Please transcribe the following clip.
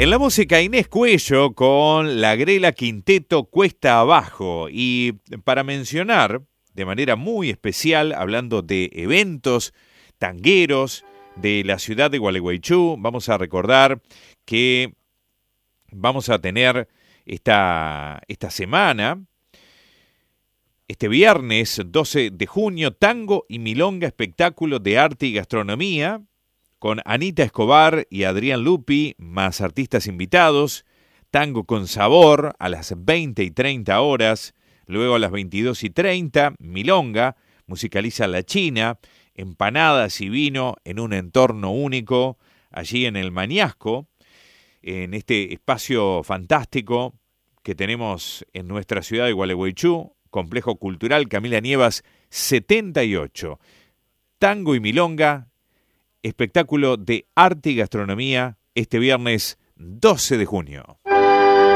En la música, Inés Cuello con la Grela Quinteto Cuesta Abajo. Y para mencionar de manera muy especial, hablando de eventos tangueros de la ciudad de Gualeguaychú, vamos a recordar que vamos a tener esta semana, este viernes 12 de junio, Tango y Milonga, espectáculo de arte y gastronomía, con Anita Escobar y Adrián Lupi, más artistas invitados. Tango con sabor a las 20 y 30 horas. Luego a las 22 y 30, Milonga, musicaliza La China, empanadas y vino en un entorno único, allí en el Mañasco, en este espacio fantástico que tenemos en nuestra ciudad de Gualeguaychú, Complejo Cultural Camila Nievas 78. Tango y Milonga, espectáculo de arte y gastronomía, este viernes 12 de junio.